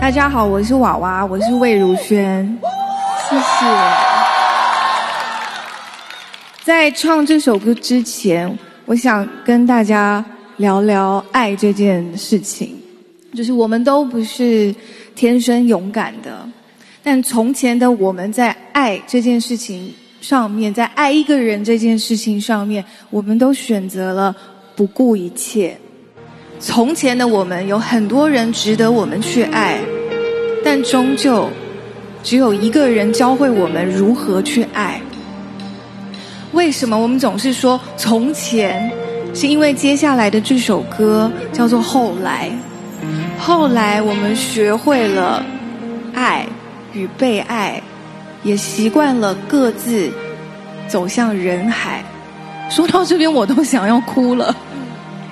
大家好，我是娃娃，我是魏如萱，谢谢。在唱这首歌之前，我想跟大家聊聊爱这件事情。就是我们都不是天生勇敢的，但从前的我们在爱这件事情上面，在爱一个人这件事情上面，我们都选择了不顾一切。从前的我们有很多人值得我们去爱，但终究只有一个人教会我们如何去爱。为什么我们总是说从前？是因为接下来的这首歌叫做后来。后来我们学会了爱与被爱，也习惯了各自走向人海。说到这边我都想要哭了。